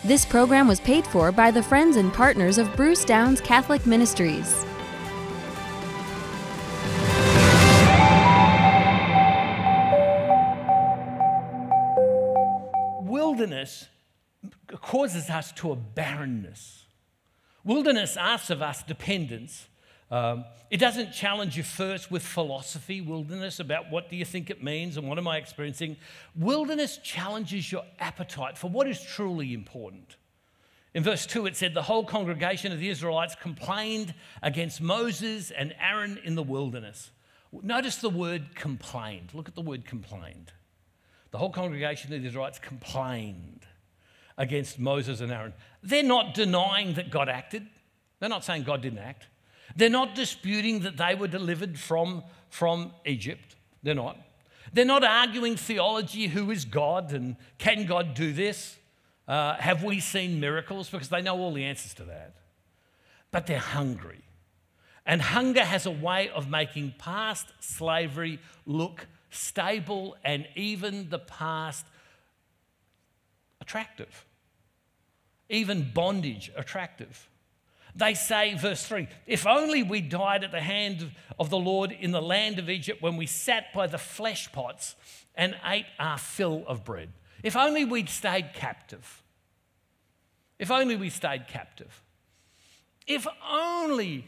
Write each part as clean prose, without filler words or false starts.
This program was paid for by the friends and partners of Bruce Downs Catholic Ministries. Wilderness causes us to a barrenness. Wilderness asks of us dependence. It doesn't challenge you first with philosophy, wilderness, about what do you think it means and what am I experiencing. Wilderness challenges your appetite for what is truly important. In verse 2 it said, the whole congregation of the Israelites complained against Moses and Aaron in the wilderness. Notice the word complained. Look at the word complained. The whole congregation of the Israelites complained against Moses and Aaron. They're not denying that God acted. They're not saying God didn't act. They're not disputing that they were delivered from Egypt. They're not. They're not arguing theology, who is God and can God do this? Have we seen miracles? Because they know all the answers to that. But they're hungry. And hunger has a way of making past slavery look stable and even the past attractive. Even bondage attractive. They say, verse 3, if only we died at the hand of the Lord in the land of Egypt when we sat by the flesh pots and ate our fill of bread. If only we'd stayed captive. If only we stayed captive. If only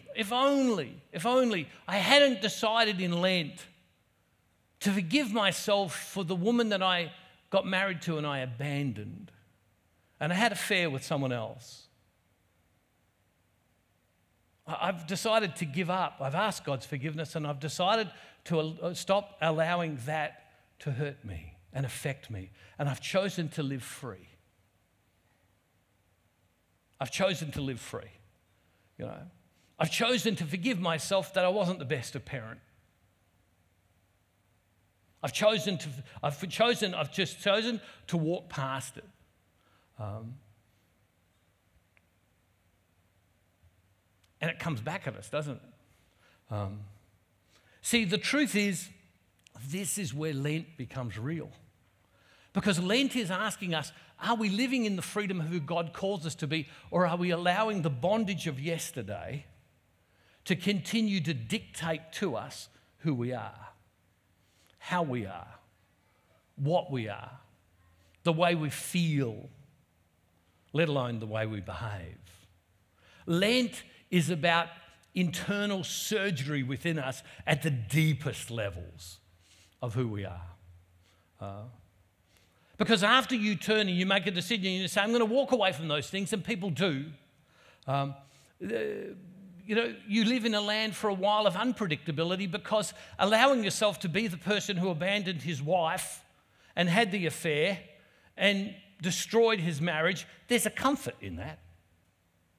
I hadn't decided in Lent to forgive myself for the woman that I got married to and I abandoned. And I had an affair with someone else. I've decided to give up. I've asked God's forgiveness and I've decided to stop allowing that to hurt me and affect me. And I've chosen to live free. I've chosen to live free. You know, I've chosen to forgive myself that I wasn't the best of parent. I've just chosen to walk past it. And it comes back at us, doesn't it? See, the truth is, this is where Lent becomes real. Because Lent is asking us, are we living in the freedom of who God calls us to be, or are we allowing the bondage of yesterday to continue to dictate to us who we are, how we are, what we are, the way we feel, let alone the way we behave? Lent is about internal surgery within us at the deepest levels of who we are. Because after you turn and you make a decision and you say, I'm going to walk away from those things, and people do, you live in a land for a while of unpredictability, because allowing yourself to be the person who abandoned his wife and had the affair and destroyed his marriage, there's a comfort in that.